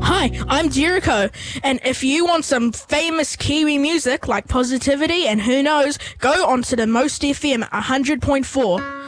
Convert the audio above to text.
Hi, I'm Jericho, and if you want some famous Kiwi music like Positivity and who knows, go onto the Most FM 100.4.